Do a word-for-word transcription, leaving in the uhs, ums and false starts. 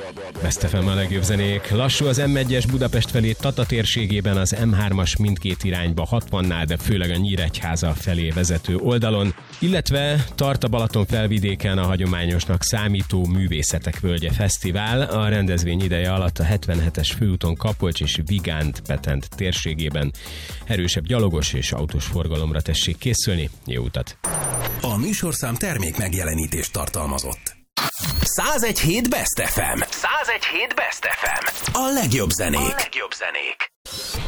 Best ef em a legjobb zenék. Lassú az em egyes Budapest felé Tata térségében, az em hármas mindkét irányba hatvannál, de főleg a Nyíregyháza felé vezető oldalon, illetve tart a Balaton felvidéken a hagyományosnak számító Művészetek Völgye Fesztivál. A rendezvény ideje alatt a hetvenhetes főúton Kapolcs és Vigánt Petent térségében erősebb gyalogos és autós forgalomra tessék készülni. Jó utat! A műsorszám termék megjelenítést tartalmazott. százegy hét Best ef em. százegy hét Best ef em. A legjobb zenék. A legjobb zenék.